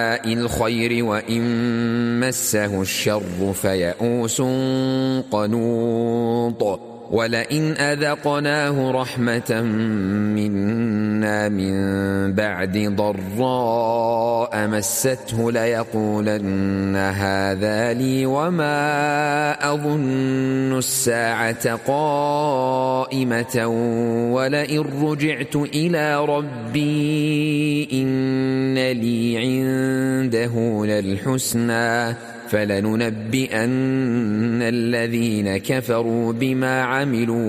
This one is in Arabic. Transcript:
الخير وإن مسه الشر فيئوس قنوط ولئن أذقناه رحمة منا من بعد ضراء مسته ليقولن هذا لي وما أظن الساعة قائمة ولئن رجعت إلى ربي إن لي عنده للحسنى فلننبئن الذين كفروا بما عملوا